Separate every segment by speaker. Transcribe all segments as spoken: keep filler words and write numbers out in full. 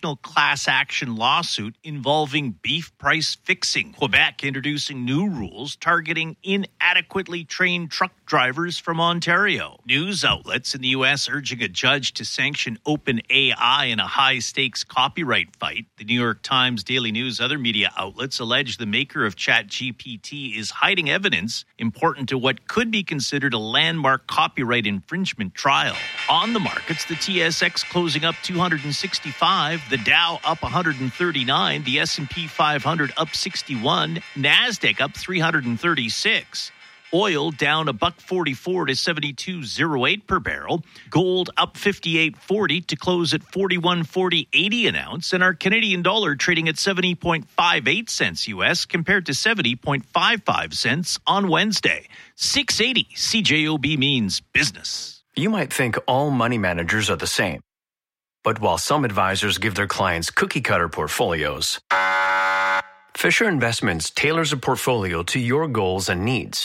Speaker 1: national class action lawsuit involving beef price fixing. Quebec introducing new rules targeting inadequately trained truck drivers from Ontario. News outlets in the U S urging a judge to sanction OpenAI in a high-stakes copyright fight. The New York Times, Daily News, other media outlets allege the maker of ChatGPT is hiding evidence important to what could be considered a landmark copyright infringement trial. On the markets, the T S X closing up two hundred sixty-five, the Dow up one hundred thirty-nine, the S and P five hundred up sixty-one, NASDAQ up three hundred thirty-six. Oil down a buck forty-four to seventy-two oh eight per barrel. Gold up fifty-eight forty to close at forty-one forty eighty an ounce. And our Canadian dollar trading at seventy point five eight cents U S compared to seventy point five five cents on Wednesday. six eighty C J O B means business.
Speaker 2: You might think all money managers are the same. But while some advisors give their clients cookie-cutter portfolios, Fisher Investments tailors a portfolio to your goals and needs.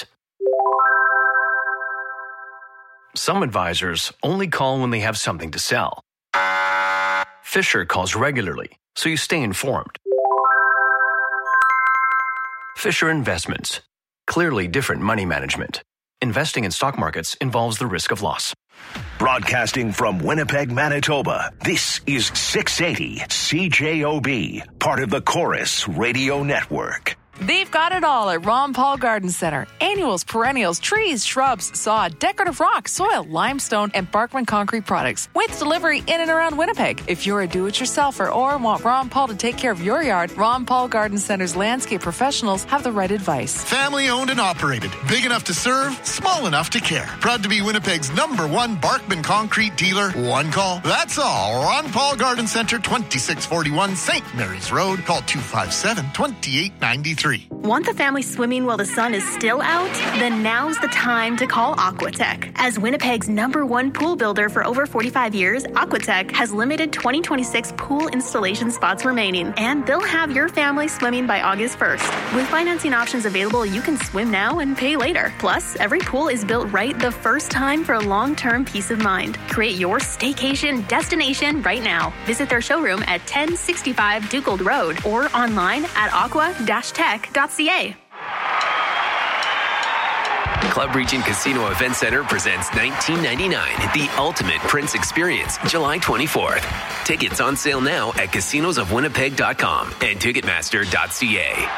Speaker 2: Some advisors only call when they have something to sell. Fisher calls regularly, so you stay informed. Fisher Investments. Clearly different money management. Investing in stock markets involves the risk of loss.
Speaker 3: Broadcasting from Winnipeg, Manitoba, this is six eighty C J O B, part of the Chorus Radio Network.
Speaker 4: They've got it all at Ron Paul Garden Center. Annuals, perennials, trees, shrubs, sod, decorative rock, soil, limestone, and Barkman concrete products with delivery in and around Winnipeg. If you're a do-it-yourselfer or want Ron Paul to take care of your yard, Ron Paul Garden Center's landscape professionals have the right advice.
Speaker 5: Family owned and operated. Big enough to serve, small enough to care. Proud to be Winnipeg's number one Barkman concrete dealer. One call. That's all. Ron Paul Garden Center, twenty-six forty-one Saint Mary's Road. Call two five seven, two eight nine three.
Speaker 6: Want the family swimming while the sun is still out? Then now's the time to call Aquatech. As Winnipeg's number one pool builder for over forty-five years, Aquatech has limited twenty twenty-six pool installation spots remaining, and they'll have your family swimming by August first. With financing options available, you can swim now and pay later. Plus, every pool is built right the first time for long-term peace of mind. Create your staycation destination right now. Visit their showroom at ten sixty-five Dugold Road or online at aqua dash tech dot c a.
Speaker 7: Club Region Casino Event Center presents nineteen ninety-nine, the Ultimate Prince Experience, July twenty-fourth. Tickets on sale now at casinos of winnipeg dot com and ticketmaster dot c a.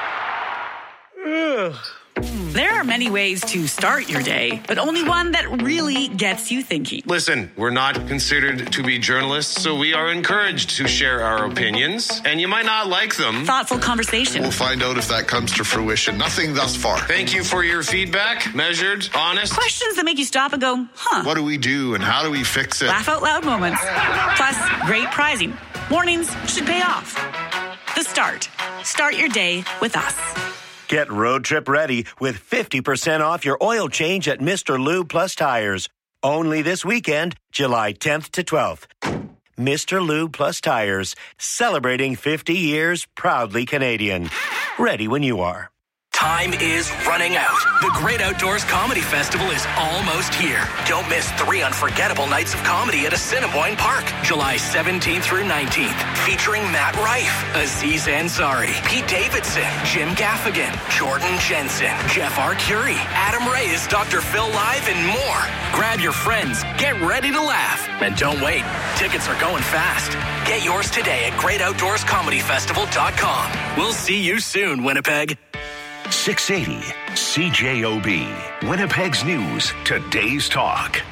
Speaker 8: There are many ways to start your day, but only one that really gets you thinking.
Speaker 9: Listen, we're not considered to be journalists, so we are encouraged to share our opinions, and you might not like them.
Speaker 8: Thoughtful conversation.
Speaker 5: We'll find out if that comes to fruition. Nothing thus far.
Speaker 9: Thank you for your feedback. Measured, honest.
Speaker 8: Questions that make you stop and go, huh.
Speaker 5: What do we do and how do we fix it?
Speaker 8: Laugh out loud moments. Plus, great prizing. Mornings should pay off. The Start. Start your day with us.
Speaker 10: Get road trip ready with fifty percent off your oil change at Mister Lube Plus Tires. Only this weekend, July tenth to twelfth. Mister Lube Plus Tires, celebrating fifty years, proudly Canadian. Ready when you are.
Speaker 7: Time is running out. The Great Outdoors Comedy Festival is almost here. Don't miss three unforgettable nights of comedy at Assiniboine Park, July seventeenth through nineteenth, featuring Matt Rife, Aziz Ansari, Pete Davidson, Jim Gaffigan, Jordan Jensen, Jeff Arcuri, Adam Reyes, Doctor Phil Live, and more. Grab your friends, get ready to laugh, and don't wait. Tickets are going fast. Get yours today at great outdoors comedy festival dot com. We'll see you soon, Winnipeg.
Speaker 3: six eighty C J O B, Winnipeg's news, today's talk.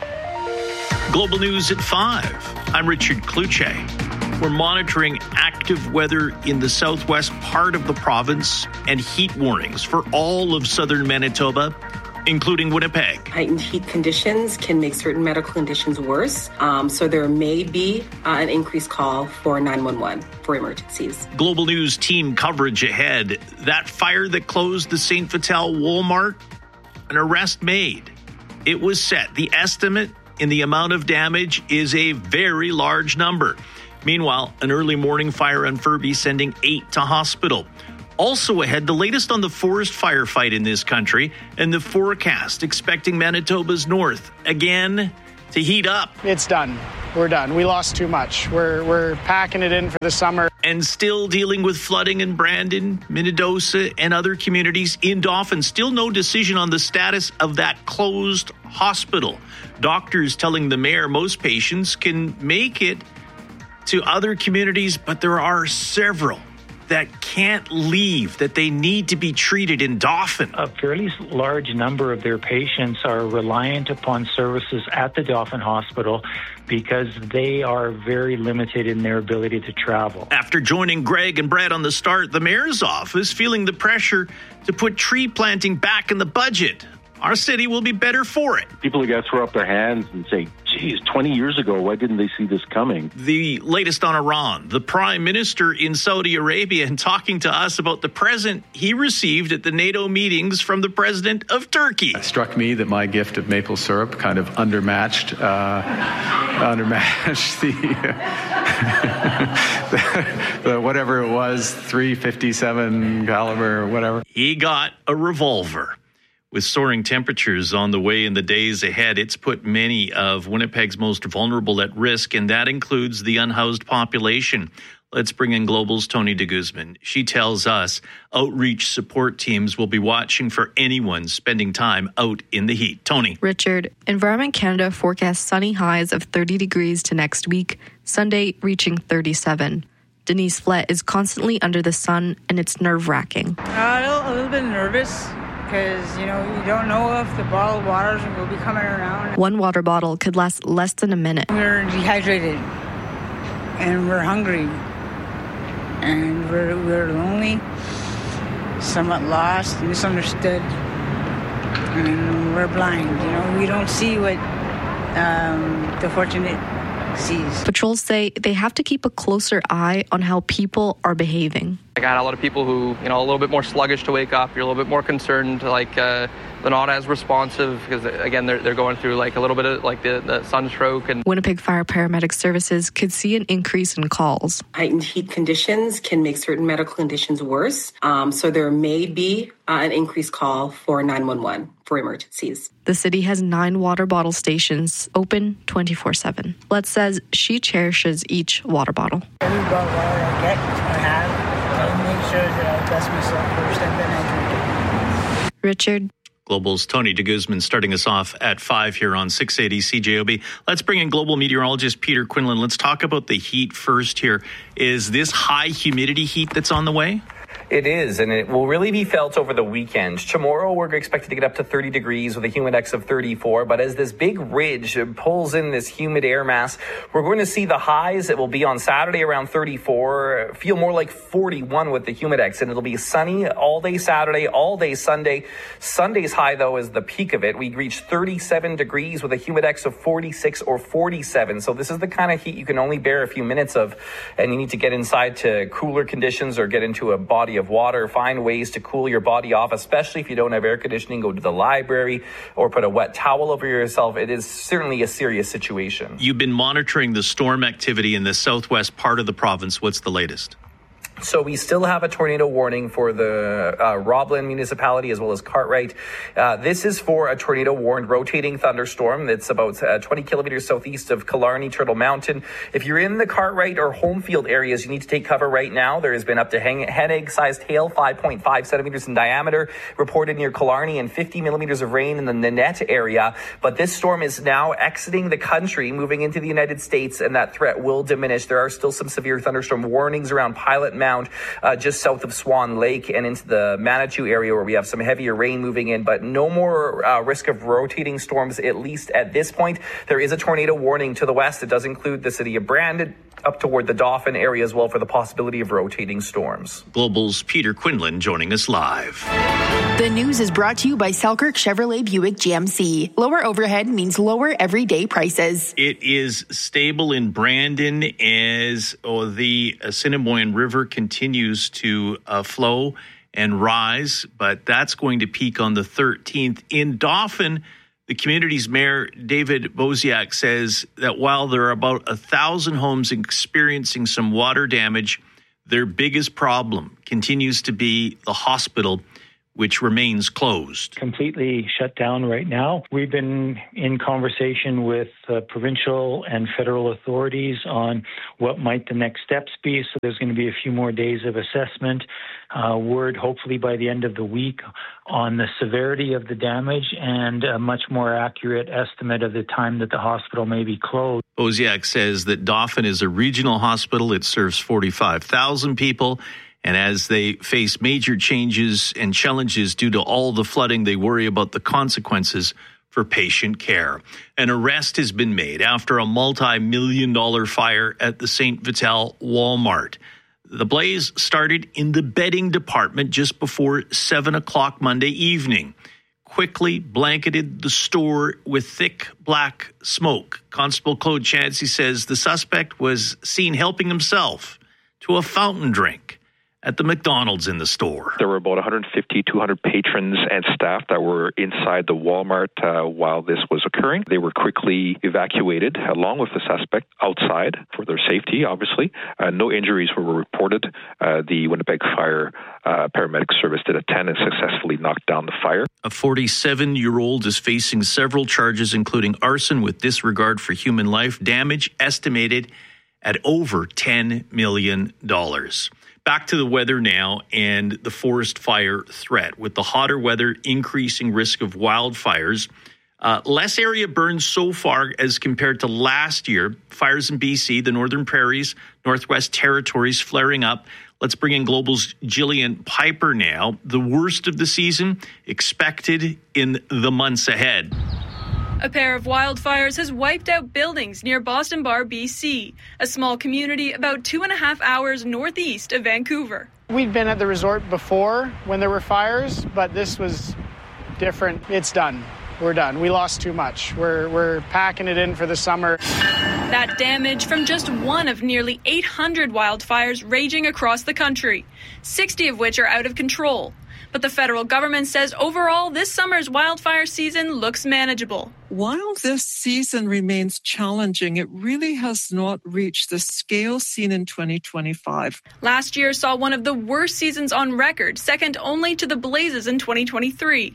Speaker 1: Global News at five. I'm Richard Kluche. We're monitoring active weather in the southwest part of the province and heat warnings for all of southern Manitoba, including Winnipeg.
Speaker 11: Heightened heat conditions can make certain medical conditions worse, um, so there may be uh, an increased call for nine one one for emergencies.
Speaker 1: Global News team coverage ahead. That fire that closed the Saint Vital Walmart, an arrest made. It was set. The estimate in the amount of damage is a very large number. Meanwhile, an early morning fire on Furby sending eight to hospital. Also ahead, the latest on the forest firefight in this country and the forecast expecting Manitoba's north again to heat up.
Speaker 12: It's done. We're done. We lost too much. We're we're packing it in for the summer.
Speaker 1: And still dealing with flooding in Brandon, Minnedosa, and other communities in Dauphin. Still no decision on the status of that closed hospital. Doctors telling the mayor most patients can make it to other communities, but there are several that can't leave, that they need to be treated in Dauphin.
Speaker 13: A fairly large number of their patients are reliant upon services at the Dauphin Hospital because they are very limited in their ability to travel.
Speaker 1: After joining Greg and Brad on the start, the mayor's office feeling the pressure to put tree planting back in the budget. Our city will be better for it.
Speaker 14: People are going to throw up their hands and say, geez, twenty years ago, why didn't they see this coming?
Speaker 1: The latest on Iran, the prime minister in Saudi Arabia, and talking to us about the present he received at the NATO meetings from the president of Turkey.
Speaker 15: It struck me that my gift of maple syrup kind of undermatched, uh, undermatched the, the, the whatever it was, three fifty-seven caliber or whatever.
Speaker 1: He got a revolver. With soaring temperatures on the way in the days ahead, it's put many of Winnipeg's most vulnerable at risk, and that includes the unhoused population. Let's bring in Global's Tony de Guzman. She tells us outreach support teams will be watching for anyone spending time out in the heat. Tony.
Speaker 16: Richard, Environment Canada forecasts sunny highs of thirty degrees to next week, Sunday reaching thirty-seven. Denise Flett is constantly under the sun, and it's nerve-wracking.
Speaker 17: Uh, a, little, a little bit nervous. Because, you know, you don't know if the bottled waters will be coming around.
Speaker 16: One water bottle could last less than a minute.
Speaker 17: We're dehydrated, and we're hungry, and we're, we're lonely, somewhat lost, misunderstood, and we're blind. You know, we don't see what um, the fortunate sees.
Speaker 16: Patrols say they have to keep a closer eye on how people are behaving.
Speaker 18: I got a lot of people who, you know, a little bit more sluggish to wake up. You're a little bit more concerned, like uh, they're not as responsive because, again, they're they're going through like a little bit of like the, the sunstroke. And
Speaker 16: Winnipeg Fire Paramedic Services could see an increase in calls.
Speaker 11: Heightened heat conditions can make certain medical conditions worse, um, so there may be uh, an increased call for nine one one for emergencies.
Speaker 16: The city has nine water bottle stations open twenty-four seven. Let's says she cherishes each water bottle.
Speaker 17: Every bottle of water I get, I have. I make sure that I dust myself first and then I drink it.
Speaker 16: Richard.
Speaker 1: Global's Tony de Guzman starting us off at five here on six eighty C J O B. Let's bring in global meteorologist Peter Quinlan. Let's talk about the heat first here. Is this high humidity heat that's on the way?
Speaker 19: It is, and it will really be felt over the weekend. Tomorrow, we're expected to get up to thirty degrees with a humidex of thirty-four, but as this big ridge pulls in this humid air mass, we're going to see the highs that will be on Saturday around thirty-four, feel more like forty-one with the humidex, and it'll be sunny all day Saturday, all day Sunday. Sunday's high, though, is the peak of it. We reach thirty-seven degrees with a humidex of forty-six or forty-seven, so this is the kind of heat you can only bear a few minutes of, and you need to get inside to cooler conditions or get into a body of water. Find ways to cool your body off, especially if you don't have air conditioning. Go to the library or put a wet towel over yourself. It is certainly a serious situation.
Speaker 1: You've been monitoring the storm activity in the southwest part of the province. What's the latest?
Speaker 19: So we still have a tornado warning for the uh, Roblin municipality as well as Cartwright. Uh, this is for a tornado warned rotating thunderstorm that's about uh, twenty kilometers southeast of Killarney, Turtle Mountain. If you're in the Cartwright or Homefield areas, you need to take cover right now. There has been up to hen-egg-sized hail, five point five centimeters in diameter, reported near Killarney, and fifty millimeters of rain in the Nanette area. But this storm is now exiting the country, moving into the United States, and that threat will diminish. There are still some severe thunderstorm warnings around Pilot Mountain, Uh, just south of Swan Lake and into the Manitou area where we have some heavier rain moving in, but no more uh, risk of rotating storms, at least at this point. There is a tornado warning to the west. It does include the city of Brandon up toward the Dauphin area as well for the possibility of rotating storms.
Speaker 1: Global's Peter Quinlan joining us live.
Speaker 20: The news is brought to you by Selkirk Chevrolet Buick G M C. Lower overhead means lower everyday prices.
Speaker 1: It is stable in Brandon as oh, the Assiniboine River continues to uh, flow and rise, but that's going to peak on the thirteenth. In Dauphin, the community's mayor, David Boziak, says that while there are about a thousand homes experiencing some water damage, their biggest problem continues to be the hospital, which remains closed.
Speaker 13: Completely shut down right now. We've been in conversation with uh, provincial and federal authorities on what might the next steps be. So there's going to be a few more days of assessment. Uh, word hopefully by the end of the week on the severity of the damage and a much more accurate estimate of the time that the hospital may be closed.
Speaker 1: Bozyak says that Dauphin is a regional hospital. It serves forty-five thousand people. And as they face major changes and challenges due to all the flooding, they worry about the consequences for patient care. An arrest has been made after a multi-million dollar fire at the Saint Vital Walmart. The blaze started in the bedding department just before seven o'clock Monday evening, quickly blanketed the store with thick black smoke. Constable Claude Chansey says the suspect was seen helping himself to a fountain drink at the McDonald's in the store.
Speaker 21: There were about one hundred fifty, two hundred patrons and staff that were inside the Walmart uh, while this was occurring. They were quickly evacuated along with the suspect outside for their safety, obviously. Uh, no injuries were reported. Uh, the Winnipeg Fire uh, Paramedic Service did attend and successfully knocked down the fire.
Speaker 1: A forty-seven-year-old is facing several charges, including arson with disregard for human life, damage estimated at over ten million dollars. Back to the weather now and the forest fire threat. With the hotter weather, increasing risk of wildfires. Uh, less area burned so far as compared to last year. Fires in B C, the Northern Prairies, Northwest Territories flaring up. Let's bring in Global's Jillian Piper now. The worst of the season expected in the months ahead.
Speaker 22: A pair of wildfires has wiped out buildings near Boston Bar, B C, a small community about two and a half hours northeast of Vancouver.
Speaker 12: We'd been at the resort before when there were fires, but this was different. It's done. We're done. We lost too much. We're, we're packing it in for the summer.
Speaker 22: That damage from just one of nearly eight hundred wildfires raging across the country, sixty of which are out of control. But the federal government says overall this summer's wildfire season looks manageable.
Speaker 23: While this season remains challenging, it really has not reached the scale seen in twenty twenty-five.
Speaker 22: Last year saw one of the worst seasons on record, second only to the blazes in twenty twenty-three.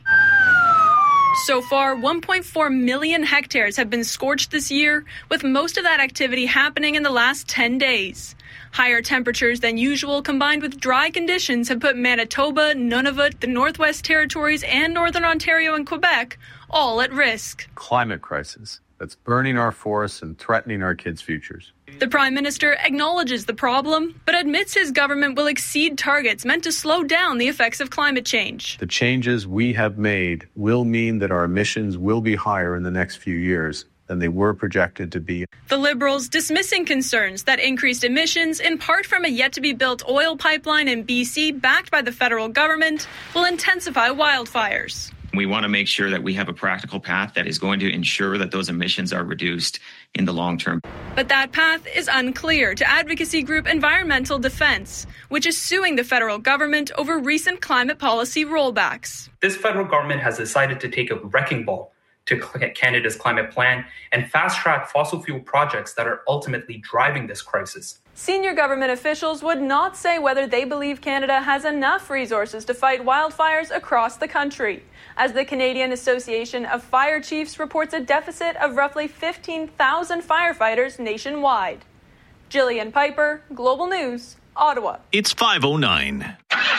Speaker 22: So far, one point four million hectares have been scorched this year, with most of that activity happening in the last ten days. Higher temperatures than usual combined with dry conditions have put Manitoba, Nunavut, the Northwest Territories, and Northern Ontario and Quebec all at risk.
Speaker 24: Climate crisis that's burning our forests and threatening our kids' futures.
Speaker 22: The Prime Minister acknowledges the problem, but admits his government will exceed targets meant to slow down the effects of climate change.
Speaker 24: The changes we have made will mean that our emissions will be higher in the next few years than they were projected to be.
Speaker 22: The Liberals dismissing concerns that increased emissions, in part from a yet-to-be-built oil pipeline in B C backed by the federal government, will intensify wildfires.
Speaker 25: We want to make sure that we have a practical path that is going to ensure that those emissions are reduced in the long term.
Speaker 22: But that path is unclear to advocacy group Environmental Defense, which is suing the federal government over recent climate policy rollbacks.
Speaker 26: This federal government has decided to take a wrecking ball to Canada's climate plan and fast-track fossil fuel projects that are ultimately driving this crisis.
Speaker 22: Senior government officials would not say whether they believe Canada has enough resources to fight wildfires across the country, as the Canadian Association of Fire Chiefs reports a deficit of roughly fifteen thousand firefighters nationwide. Jillian Piper, Global News, Ottawa.
Speaker 1: It's five oh nine.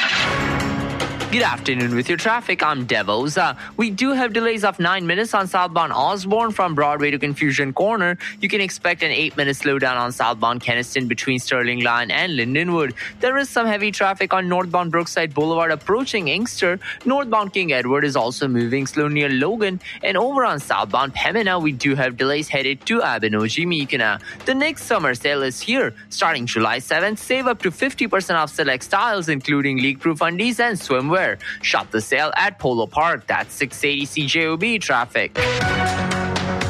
Speaker 27: Good afternoon. With your traffic, I'm Devos. Uh, we do have delays of nine minutes on southbound Osborne from Broadway to Confusion Corner. You can expect an eight-minute slowdown on southbound Kenniston between Sterling Line and Lindenwood. There is some heavy traffic on northbound Brookside Boulevard approaching Inkster. Northbound King Edward is also moving slow near Logan. And over on southbound Pembina, we do have delays headed to Abinogi-Meekina. The next summer sale is here. Starting July seventh, save up to fifty percent off select styles, including leak-proof undies and swimwear. Shop the sale at Polo Park. That's six eighty C J O B traffic.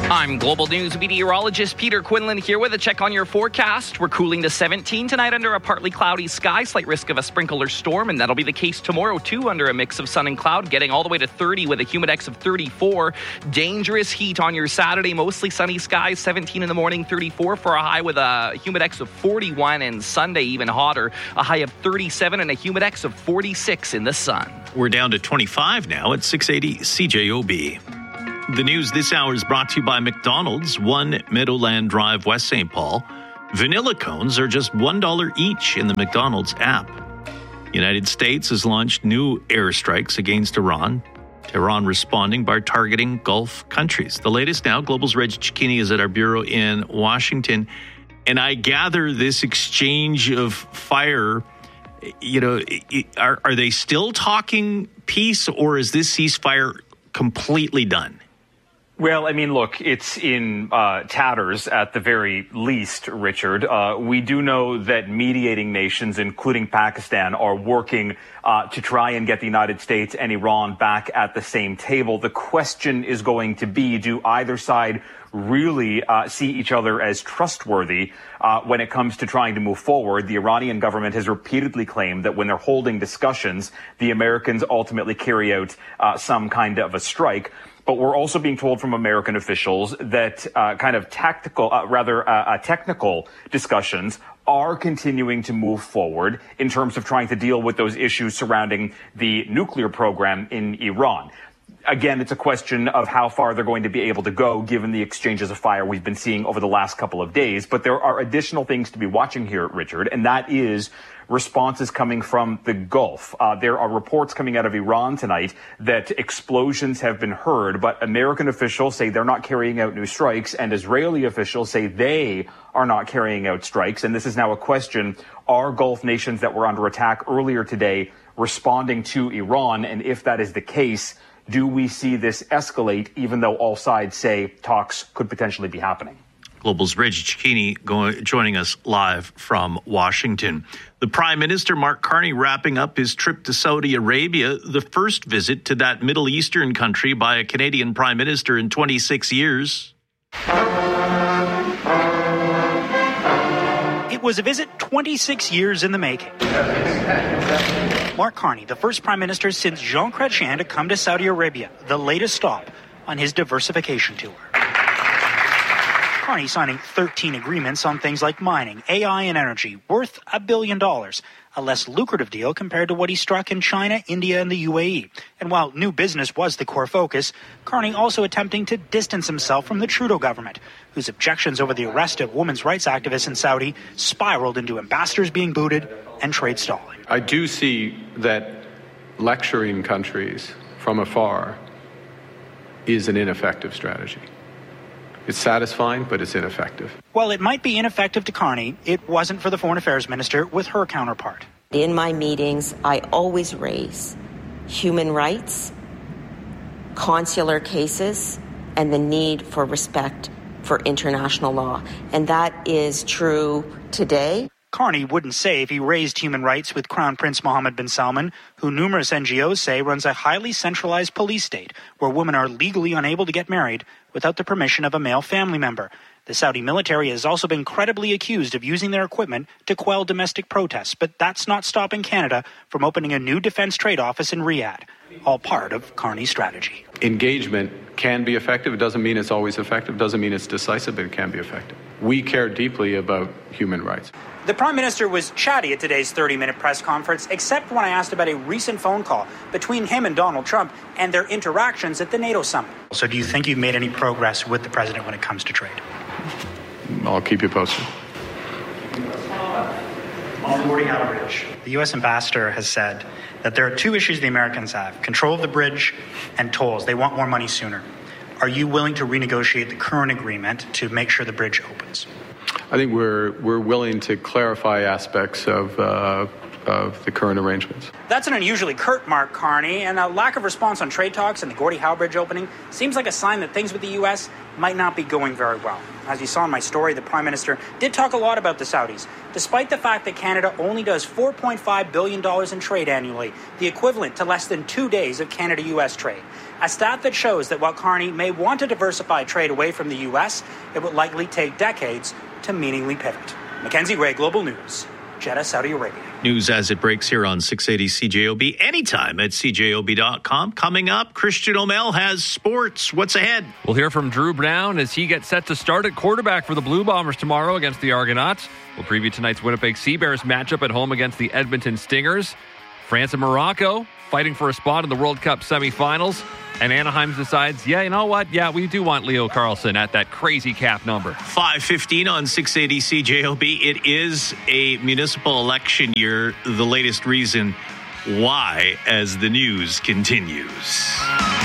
Speaker 2: I'm Global News meteorologist Peter Quinlan here with a check on your forecast. We're cooling to seventeen tonight under a partly cloudy sky, slight risk of a sprinkle or storm, and that'll be the case tomorrow too under a mix of sun and cloud, getting all the way to thirty with a humidex of thirty-four. Dangerous heat on your Saturday, mostly sunny skies, seventeen in the morning, thirty-four for a high with a humidex of forty-one, and Sunday even hotter, a high of thirty-seven and a humidex of forty-six in the sun.
Speaker 1: We're down to twenty-five now at six eighty C J O B. The news this hour is brought to you by McDonald's, one Meadowland Drive, West Saint Paul. Vanilla cones are just one dollar each in the McDonald's app. United States has launched new airstrikes against Iran. Tehran responding by targeting Gulf countries. The latest now, Global's Reg Cicchini is at our bureau in Washington. And I gather this exchange of fire, you know, are, are they still talking peace, or is this ceasefire completely done?
Speaker 4: Well, I mean, look, it's in uh, tatters at the very least, Richard. Uh, we do know that mediating nations, including Pakistan, are working uh, to try and get the United States and Iran back at the same table. The question is going to be, do either side really uh, see each other as trustworthy uh, when it comes to trying to move forward? The Iranian government has repeatedly claimed that when they're holding discussions, the Americans ultimately carry out uh, some kind of a strike. But we're also being told from American officials that uh, kind of tactical, uh, rather uh, uh, technical discussions are continuing to move forward in terms of trying to deal with those issues surrounding the nuclear program in Iran. Again, it's a question of how far they're going to be able to go, given the exchanges of fire we've been seeing over the last couple of days. But there are additional things to be watching here, Richard, and that is responses coming from the Gulf. Uh, there are reports coming out of Iran tonight that explosions have been heard, but American officials say they're not carrying out new strikes, and Israeli officials say they are not carrying out strikes. And this is now a question, are Gulf nations that were under attack earlier today responding to Iran? And if that is the case, do we see this escalate, even though all sides say talks could potentially be happening?
Speaker 1: Global's Reg Cicchini going, joining us live from Washington. The Prime Minister, Mark Carney, wrapping up his trip to Saudi Arabia, the first visit to that Middle Eastern country by a Canadian Prime Minister in twenty-six years.
Speaker 5: It was a visit twenty-six years in the making. Mark Carney, the first Prime Minister since Jean Chrétien to come to Saudi Arabia, the latest stop on his diversification tour. Carney signing thirteen agreements on things like mining, A I, and energy, worth a billion dollars. A less lucrative deal compared to what he struck in China, India, and the U A E. And while new business was the core focus, Carney also attempting to distance himself from the Trudeau government, whose objections over the arrest of women's rights activists in Saudi spiraled into ambassadors being booted and trade stalling.
Speaker 15: I do see that lecturing countries from afar is an ineffective strategy. It's satisfying, but it's ineffective.
Speaker 5: While it might be ineffective to Carney, it wasn't for the Foreign Affairs Minister with her counterpart.
Speaker 6: In my meetings, I always raise human rights, consular cases, and the need for respect for international law. And that is true today.
Speaker 5: Carney wouldn't say if he raised human rights with Crown Prince Mohammed bin Salman, who numerous N G Os say runs a highly centralized police state where women are legally unable to get married without the permission of a male family member. The Saudi military has also been credibly accused of using their equipment to quell domestic protests, but that's not stopping Canada from opening a new defense trade office in Riyadh, all part of Carney's strategy.
Speaker 15: Engagement can be effective. It doesn't mean it's always effective. It doesn't mean it's decisive, but it can be effective. We care deeply about human rights.
Speaker 5: The Prime Minister was chatty at today's thirty-minute press conference, except when I asked about a recent phone call between him and Donald Trump and their interactions at the NATO summit. So do you think you've made any progress with the president when it comes to trade?
Speaker 15: I'll keep you posted.
Speaker 5: On Gordie Howe Bridge, the U S ambassador has said that there are two issues the Americans have: control of the bridge and tolls. They want more money sooner. Are you willing to renegotiate the current agreement to make sure the bridge opens?
Speaker 15: I think we're we're willing to clarify aspects of uh, of the current arrangements.
Speaker 5: That's an unusually curt Mark Carney, and a lack of response on trade talks and the Gordie Howe Bridge opening seems like a sign that things with the U S might not be going very well. As you saw in my story, the Prime Minister did talk a lot about the Saudis, despite the fact that Canada only does four point five billion dollars in trade annually, the equivalent to less than two days of Canada-U S trade. A stat that shows that while Carney may want to diversify trade away from the U S, it would likely take decades to meaningfully pivot. Mackenzie Ray, Global News, Jeddah, Saudi Arabia.
Speaker 1: News as it breaks here on six eighty C J O B, anytime at C J O B dot com. Coming up, Christian O'Mell has sports. What's ahead?
Speaker 3: We'll hear from Drew Brown as he gets set to start at quarterback for the Blue Bombers tomorrow against the Argonauts. We'll preview tonight's Winnipeg Sea Bears matchup at home against the Edmonton Stingers. France and Morocco fighting for a spot in the World Cup semifinals. And Anaheim decides, yeah, you know what? Yeah, we do want Leo Carlsson at that crazy cap number.
Speaker 1: five fifteen on six eighty C J O B. It is a municipal election year. The latest reason why as the news continues.